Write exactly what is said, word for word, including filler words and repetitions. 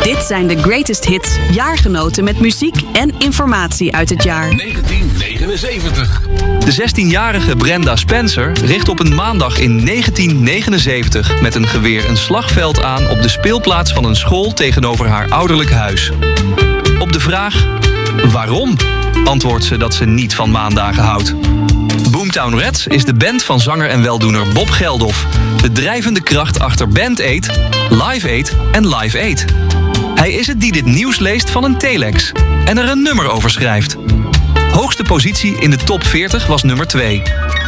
Dit zijn de greatest hits, jaargenoten met muziek en informatie uit het jaar. negentien negenenzeventig. De zestienjarige Brenda Spencer richt op een maandag in negentien negenenzeventig... met een geweer een slagveld aan op de speelplaats van een school tegenover haar ouderlijk huis. Op de vraag waarom antwoordt ze dat ze niet van maandagen houdt. Boomtown Rats is de band van zanger en weldoener Bob Geldof. De drijvende kracht achter Band Aid, Live Aid en Live Aid. Hij is het die dit nieuws leest van een telex en er een nummer over schrijft. Hoogste positie in de top veertig was nummer twee.